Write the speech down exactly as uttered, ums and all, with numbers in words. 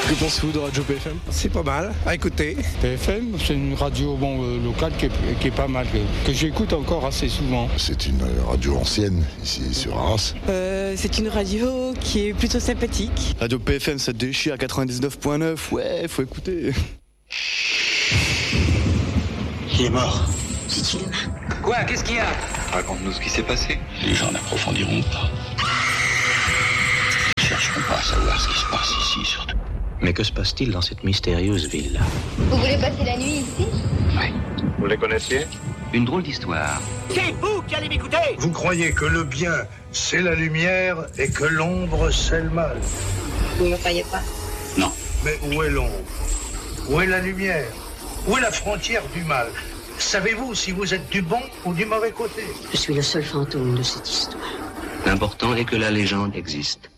Que pensez-vous de Radio P F M? C'est pas mal à écouter. P F M, c'est une radio bon, euh, locale qui est, qui est pas mal, que, que j'écoute encore assez souvent. C'est une radio ancienne, ici sur Arras. Euh, c'est une radio qui est plutôt sympathique. Radio P F M, ça déchire à quatre-vingt-dix-neuf point neuf, ouais, faut écouter. Il est mort. C'est inhumain. Quoi? Qu'est-ce qu'il y a? Raconte-nous ce qui s'est passé. Les gens n'approfondiront pas. Ils ne chercheront pas à savoir ce qui se passe ici, surtout. Mais que se passe-t-il dans cette mystérieuse ville-là? Vous voulez passer la nuit ici? Oui. Vous les connaissiez? Une drôle d'histoire. C'est vous qui allez m'écouter! Vous croyez que le bien, c'est la lumière et que l'ombre, c'est le mal? Vous ne me croyez pas? Non. Mais où est l'ombre? Où est la lumière? Où est la frontière du mal? Savez-vous si vous êtes du bon ou du mauvais côté? Je suis le seul fantôme de cette histoire. L'important est que la légende existe.